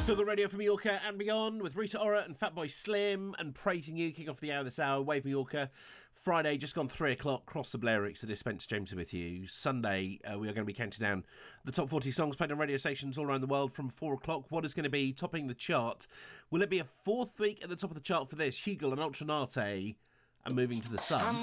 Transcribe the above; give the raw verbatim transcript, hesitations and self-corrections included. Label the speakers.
Speaker 1: Still got radio from Mallorca and beyond with Rita Ora and Fatboy Slim and Praising You, kicking off the hour this hour. Wave Mallorca, Friday, just gone three o'clock. Cross the Blairicks, it is Spencer James with you. Sunday, uh, we are going to be counting down the top forty songs played on radio stations all around the world from four o'clock. What is going to be topping the chart? Will it be a fourth week at the top of the chart for this? Hugel and Ultranate and Moving to the Sun.